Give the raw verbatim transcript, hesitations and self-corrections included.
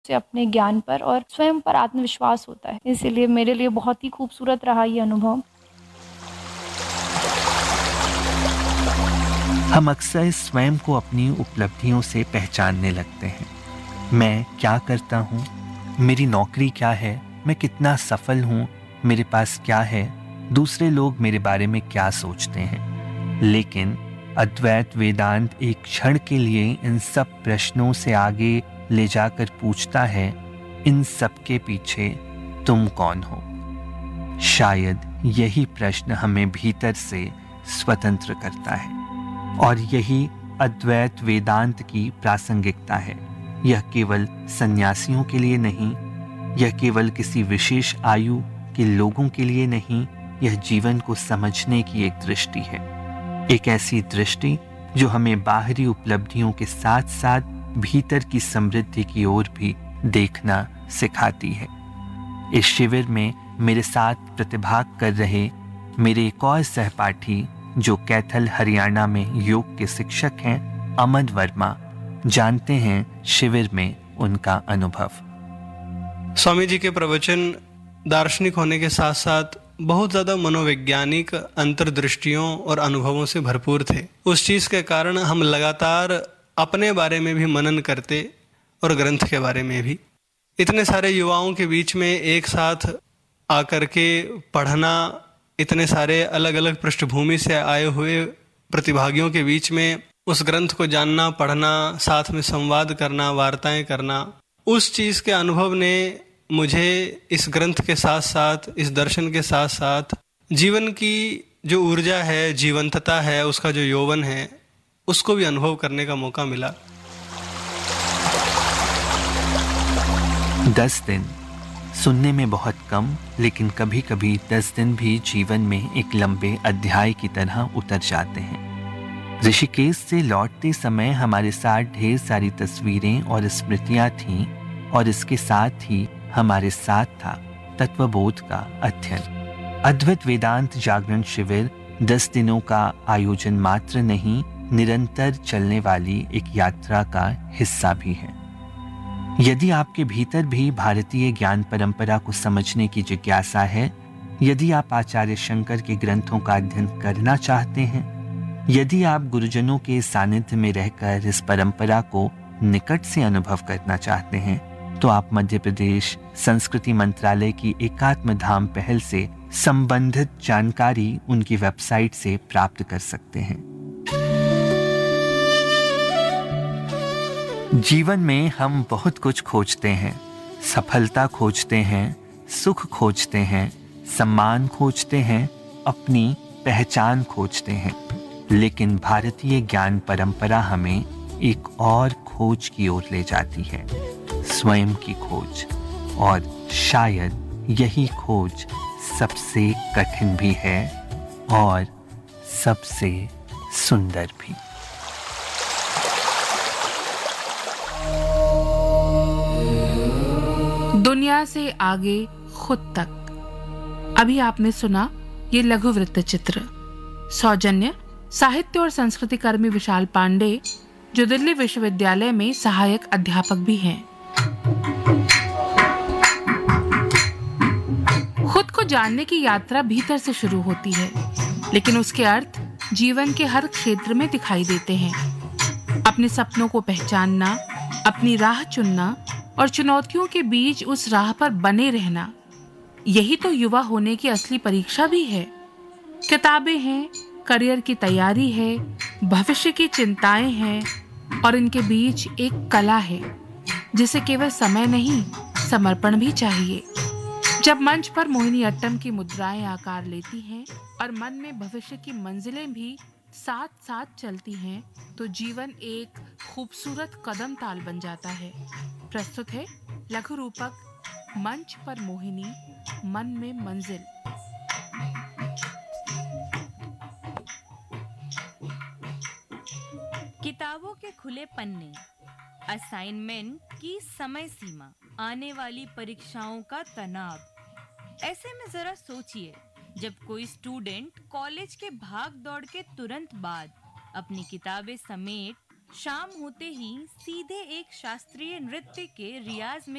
से अपने ज्ञान पर और स्वयं पर आत्मविश्वास होता है। इसीलिए मेरे लिए बहुत ही खूबसूरत रहा ये अनुभव। हम अक्सर स्वयं को अपनी उपलब्धियों से पहचानने लगते हैं। मैं क्या करता हूँ, मेरी नौकरी क्या है, मैं कितना सफल हूँ, मेरे पास क्या है, दूसरे लोग मेरे बारे में क्या सोचते हैं। लेकिन अद्वैत वेदांत एक क्षण के लिए इन सब प्रश्नों से आगे ले जाकर पूछता है, इन सब के पीछे तुम कौन हो? शायद यही प्रश्न हमें भीतर से स्वतंत्र करता है और यही अद्वैत वेदांत की प्रासंगिकता है। यह केवल सन्यासियों के लिए नहीं, यह केवल किसी विशेष आयु के लोगों के लिए नहीं, यह जीवन को समझने की एक दृष्टि है। एक ऐसी दृष्टि जो हमें बाहरी उपलब्धियों के साथ साथ भीतर की समृद्धि की ओर भी देखना सिखाती है। इस शिविर में मेरे साथ प्रतिभाग कर रहे मेरे एक और सहपाठी जो कैथल हरियाणा में योग के शिक्षक हैं, अमन वर्मा, जानते हैं शिविर में उनका अनुभव। स्वामी जी के प्रवचन दार्शनिक होने के साथ साथ बहुत ज्यादा मनोवैज्ञानिक अंतर्दृष्टियों और अनुभवों से भरपूर थे। उस चीज के कारण हम लगातार अपने बारे में भी मनन करते और ग्रंथ के बारे में भी। इतने सारे युवाओं के बीच में एक साथ आकर के पढ़ना, इतने सारे अलग अलग पृष्ठभूमि से आए हुए प्रतिभागियों के बीच में उस ग्रंथ को जानना, पढ़ना, साथ में संवाद करना, वार्ताएं करना, उस चीज के अनुभव ने मुझे इस ग्रंथ के साथ साथ, इस दर्शन के साथ साथ जीवन की जो ऊर्जा है, जीवंतता है, उसका जो यौवन है, उसको भी अनुभव करने का मौका मिला। दस दिन सुनने में बहुत कम, लेकिन कभी कभी दस दिन भी जीवन में एक लंबे अध्याय की तरह उतर जाते हैं। ऋषिकेश से लौटते समय हमारे साथ ढेर सारी तस्वीरें और स्मृतियां थीं और इसके साथ ही हमारे साथ था तत्वबोध का अध्ययन। अद्वैत वेदांत जागरण शिविर दस दिनों का आयोजन मात्र नहीं, निरंतर चलने वाली एक यात्रा का हिस्सा भी है। यदि आपके भीतर भी भारतीय ज्ञान परंपरा को समझने की जिज्ञासा है, यदि आप आचार्य शंकर के ग्रंथों का अध्ययन करना चाहते हैं, यदि आप गुरुजनों के सानिध्य में रहकर इस परंपरा को निकट से अनुभव करना चाहते हैं, तो आप मध्य प्रदेश संस्कृति मंत्रालय की एकात्म धाम पहल से संबंधित जानकारी उनकी वेबसाइट से प्राप्त कर सकते हैं। जीवन में हम बहुत कुछ खोजते हैं, सफलता खोजते हैं, सुख खोजते हैं, सम्मान खोजते हैं, अपनी पहचान खोजते हैं। लेकिन भारतीय ज्ञान परंपरा हमें एक और खोज की ओर ले जाती है, स्वयं की खोज। और शायद यही खोज सबसे कठिन भी है और सबसे सुंदर भी। दुनिया से आगे खुद तक। अभी आपने सुना ये लघु वृत्त चित्र। सौजन्य साहित्य और संस्कृति कर्मी विशाल पांडे, जो दिल्ली विश्वविद्यालय में सहायक अध्यापक भी हैं। खुद को जानने की यात्रा भीतर से शुरू होती है, लेकिन उसके अर्थ जीवन के हर क्षेत्र में दिखाई देते हैं। अपने सपनों को पहचानना, अपनी राह चुनना और चुनौतियों के बीच उस राह पर बने रहना, यही तो युवा होने की असली परीक्षा भी है। किताबें हैं, करियर की तैयारी है, भविष्य की चिंताएं हैं और इनके बीच एक कला है जिसे केवल समय नहीं, समर्पण भी चाहिए। जब मंच पर मोहिनीअट्टम की मुद्राएं आकार लेती हैं और मन में भविष्य की मंजिलें भी साथ साथ चलती हैं, तो जीवन एक खूबसूरत कदम ताल बन जाता है। प्रस्तुत है लघु रूपक मंच पर मोहिनी, मन में मंजिल। किताबों के खुले पन्ने, असाइनमेंट की समय सीमा, आने वाली परीक्षाओं का तनाव। ऐसे में जरा सोचिए, जब कोई स्टूडेंट कॉलेज के भाग दौड़ के तुरंत बाद अपनी किताबें समेट शाम होते ही सीधे एक शास्त्रीय नृत्य के रियाज में